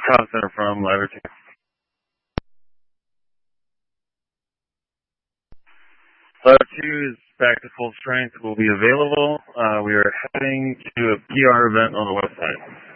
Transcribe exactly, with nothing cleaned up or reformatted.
Top Center from Ladder two. Ladder two is back to full strength. Will be available. Uh, we are heading to a P R event on the west side.